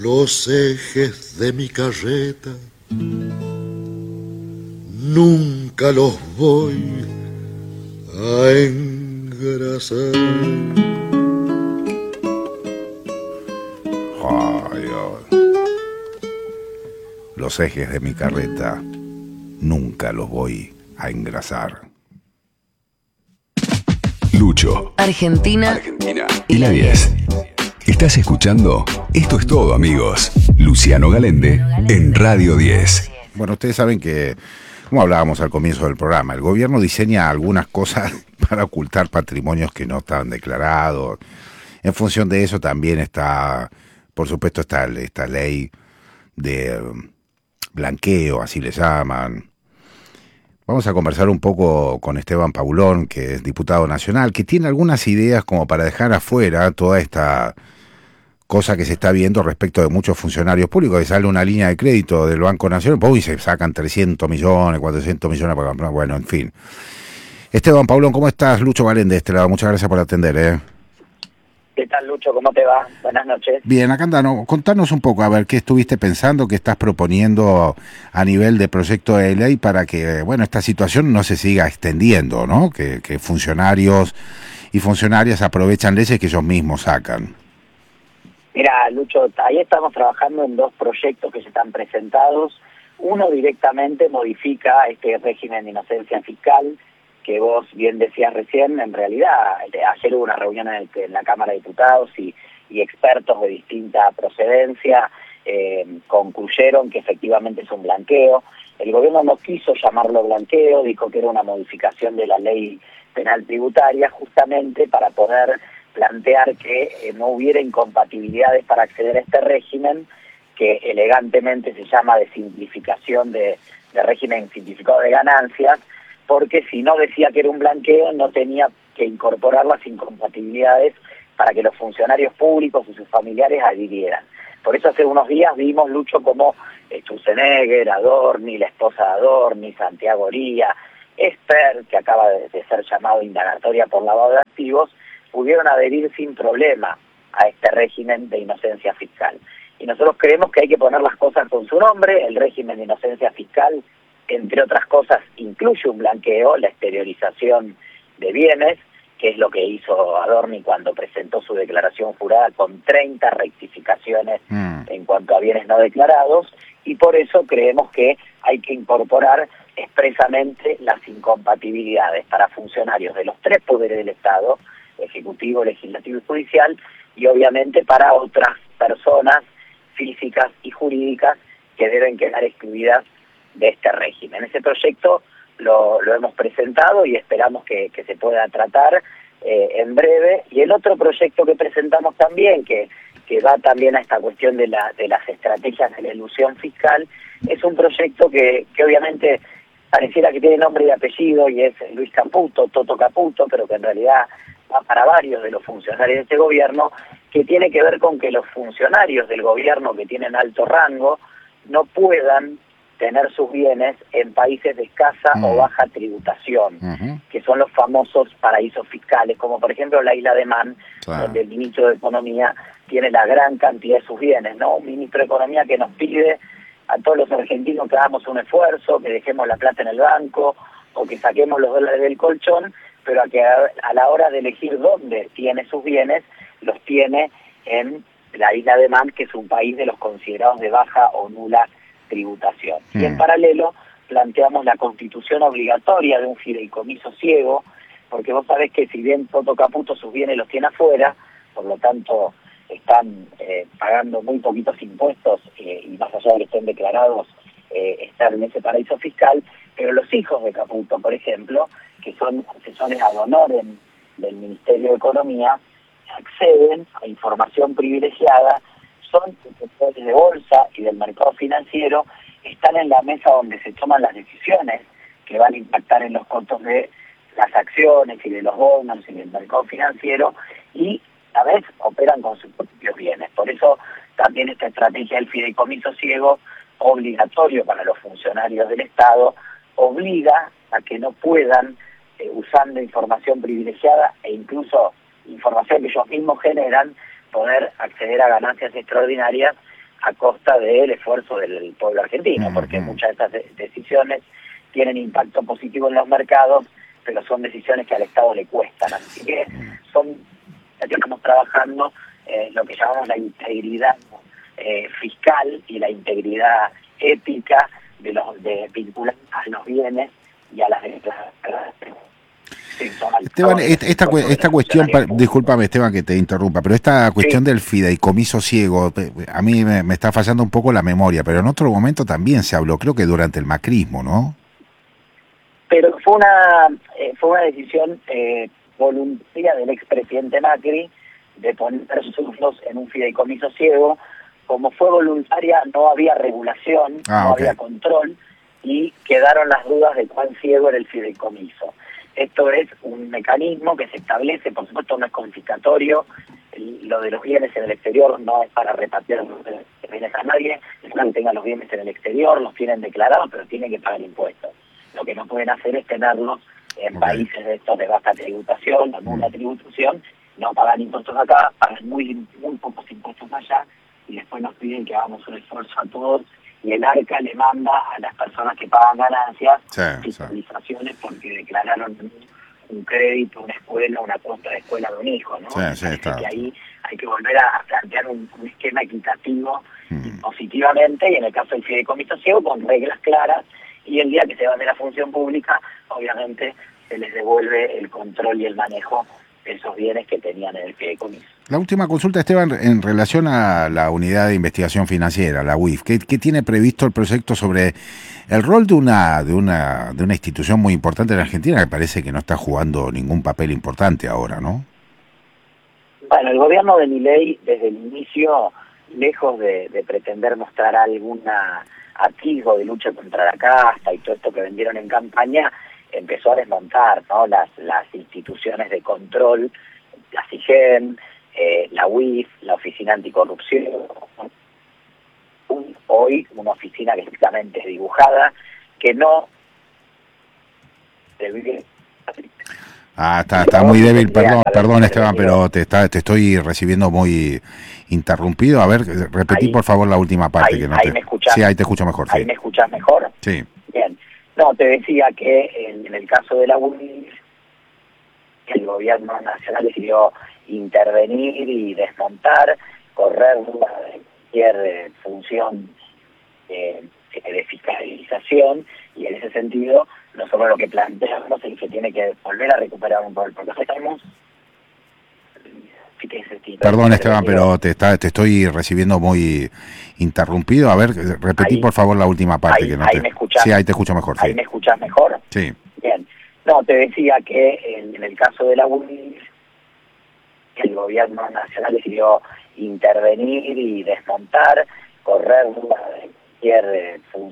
Los ejes de mi carreta nunca los voy a engrasar. Ay, Dios. Los ejes de mi carreta nunca los voy a engrasar. Lucho, Argentina y la 10. ¿Estás escuchando? Esto es todo, amigos. Luciano Galende en Radio 10. Bueno, ustedes saben que, como hablábamos al comienzo del programa, el gobierno diseña algunas cosas para ocultar patrimonios que no estaban declarados. En función de eso también está, por supuesto, esta ley de blanqueo, así le llaman. Vamos a conversar un poco con Esteban Paulón, que es diputado nacional, que tiene algunas ideas como para dejar afuera toda esta cosa que se está viendo respecto de muchos funcionarios públicos, que sale una línea de crédito del Banco Nacional, y se sacan 300 millones, 400 millones, bueno, en fin. Esteban Paulón, ¿cómo estás? Lucho Galende de este lado, muchas gracias por atender. ¿Qué tal, Lucho? ¿Cómo te va? Buenas noches. Bien, acá andanos, contanos un poco, a ver, qué estuviste pensando, qué estás proponiendo a nivel de proyecto de ley para que, bueno, esta situación no se siga extendiendo, ¿no? Que funcionarios y funcionarias aprovechan leyes que ellos mismos sacan. Mira, Lucho, ahí estamos trabajando en dos proyectos que ya están presentados. Uno directamente modifica este régimen de inocencia fiscal, que vos bien decías recién. En realidad, ayer hubo una reunión en la Cámara de Diputados y expertos de distinta procedencia concluyeron que efectivamente es un blanqueo. El gobierno no quiso llamarlo blanqueo, dijo que era una modificación de la ley penal tributaria, justamente para poder plantear que no hubiera incompatibilidades para acceder a este régimen, que elegantemente se llama de simplificación de régimen simplificado de ganancias, porque si no decía que era un blanqueo, no tenía que incorporar las incompatibilidades para que los funcionarios públicos y sus familiares adhirieran. Por eso hace unos días vimos, Lucho, como Schwarzenegger, Adorni, la esposa de Adorni, Santiago Lía, Esper, que acaba de ser llamado indagatoria por lavado de activos, pudieron adherir sin problema a este régimen de inocencia fiscal. Y nosotros creemos que hay que poner las cosas con su nombre. El régimen de inocencia fiscal, entre otras cosas, incluye un blanqueo, la exteriorización de bienes, que es lo que hizo Adorni cuando presentó su declaración jurada con 30 rectificaciones en cuanto a bienes no declarados, y por eso creemos que hay que incorporar expresamente las incompatibilidades para funcionarios de los tres poderes del Estado, Ejecutivo, Legislativo y Judicial, y obviamente para otras personas físicas y jurídicas que deben quedar excluidas de este régimen. Ese proyecto lo hemos presentado y esperamos que se pueda tratar en breve. Y el otro proyecto que presentamos también, que va también a esta cuestión de las estrategias de la elusión fiscal, es un proyecto que obviamente pareciera que tiene nombre y apellido, y es Luis Caputo, Toto Caputo, pero que en realidad va para varios de los funcionarios de este gobierno, que tiene que ver con que los funcionarios del gobierno que tienen alto rango no puedan tener sus bienes en países de escasa o baja tributación, que son los famosos paraísos fiscales, como por ejemplo la isla de Man, donde el ministro de Economía tiene la gran cantidad de sus bienes, ¿no? Un ministro de Economía que nos pide a todos los argentinos que hagamos un esfuerzo, que dejemos la plata en el banco, o que saquemos los dólares del colchón, pero que a la hora de elegir dónde tiene sus bienes, los tiene en la isla de Man, que es un país de los considerados de baja o nula tributación. Y en paralelo planteamos la constitución obligatoria de un fideicomiso ciego, porque vos sabés que si bien Toto Caputo sus bienes los tiene afuera, por lo tanto están pagando muy poquitos impuestos y más allá de que estén declarados, están en ese paraíso fiscal, pero los hijos de Caputo, por ejemplo, que son asesores ad honorem del Ministerio de Economía, acceden a información privilegiada, son inspectores de bolsa y del mercado financiero, están en la mesa donde se toman las decisiones que van a impactar en los costos de las acciones y de los bonos y del mercado financiero, y a vez operan con sus propios bienes. Por eso también esta estrategia del fideicomiso ciego, obligatorio para los funcionarios del Estado, obliga a que no puedan, usando información privilegiada e incluso información que ellos mismos generan, poder acceder a ganancias extraordinarias a costa del esfuerzo del pueblo argentino, porque muchas de estas decisiones tienen impacto positivo en los mercados, pero son decisiones que al Estado le cuestan. Así que estamos trabajando lo que llamamos la integridad fiscal y la integridad ética de vincular a los bienes y a las declaraciones. Esteban, esta cuestión, discúlpame Esteban que te interrumpa, pero esta cuestión del fideicomiso ciego, a mí me está fallando un poco la memoria, pero en otro momento también se habló, creo que durante el macrismo, ¿no? Pero fue una decisión voluntaria del expresidente Macri de poner sus fondos en un fideicomiso ciego. Como fue voluntaria, no había regulación, no había control, y quedaron las dudas de cuán ciego era el fideicomiso. Esto es un mecanismo que se establece, por supuesto no es confiscatorio, lo de los bienes en el exterior no es para repatriar los bienes a nadie, es que tengan los bienes en el exterior, los tienen declarados, pero tienen que pagar impuestos. Lo que no pueden hacer es tenerlos en países de estos de baja tributación, o nula tributación, no pagan impuestos acá, pagan muy pocos impuestos allá, y después nos piden que hagamos un esfuerzo a todos, y el ARCA le manda a las personas que pagan ganancias fiscalizaciones porque declararon un crédito, una escuela, una cuota de escuela de un hijo, ¿no? Así que ahí hay que volver a plantear un esquema equitativo positivamente, y en el caso del fideicomiso ciego con reglas claras, y el día que se van de la función pública, obviamente se les devuelve el control y el manejo de esos bienes que tenían en el fideicomiso. La última consulta, Esteban, en relación a la unidad de investigación financiera, la UIF. ¿Qué tiene previsto el proyecto sobre el rol de una institución muy importante en Argentina que parece que no está jugando ningún papel importante ahora, ¿no? Bueno, el gobierno de Milei desde el inicio, lejos de pretender mostrar alguna atisbo de lucha contra la casta y todo esto que vendieron en campaña, empezó a desmontar, ¿no?, las instituciones de control, la CIGEM, la UIF, la Oficina Anticorrupción, hoy una oficina que exactamente es dibujada, que no... Está muy débil, perdón Esteban, pero te estoy recibiendo muy interrumpido. A ver, repetí por favor la última parte. ¿Me escuchás? Sí, ahí te escucho mejor. ¿Ahí me escuchás mejor? Sí. Bien. No, te decía que en el caso de la UIF, el gobierno nacional decidió intervenir y desmontar, correr cualquier función de fiscalización, y en ese sentido nosotros lo que planteamos es que tiene que volver a recuperar un rol, porque estamos... Perdón Esteban, pero te estoy recibiendo muy interrumpido. A ver, repetí por favor la última parte. ¿Ahí me escuchás? Sí, ahí te escucho mejor. ¿Ahí me escuchás mejor? Sí. Bien. No, te decía que en el caso de la UIF, el gobierno nacional decidió intervenir y desmontar, correr cualquier función